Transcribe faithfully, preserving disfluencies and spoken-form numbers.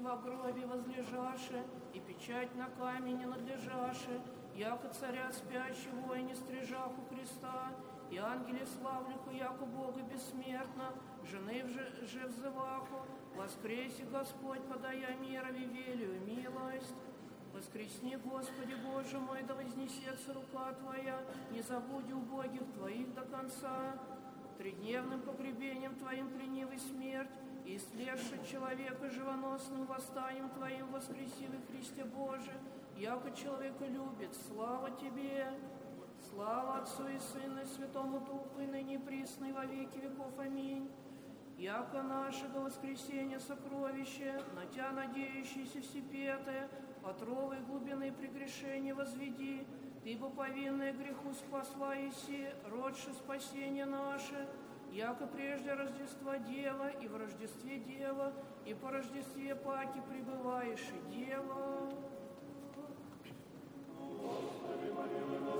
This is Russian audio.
во гробе возлежаше, и печать на камне надлежаше, яко царя спящего и не стрижах у креста, и ангеле славлюху, яко Бога бессмертно, жены же, же взываху, воскреси Господь, подая мирови велию милость. Воскресни, Господи, Боже мой, да вознесется рука Твоя, не забудь убогих Твоих до конца. Тридневным погребением Твоим пленивый смерть, и истлевший человека живоносным восстанием Твоим воскреси во Христе Боже, яко человека любит. Слава Тебе! Слава Отцу и Сыну и Святому Духу, и ныне и присно, и во веки веков. Аминь. Яко наше до воскресения сокровище, на Тя надеющиеся всепетое, отровой глубины прегрешения возведи, Ты бы повинная греху спасла еси, родше спасение наше, яко прежде Рождества Дева, и в Рождестве Дева, и по Рождестве Паки пребываешь и Дева. Господи, помилуй нас,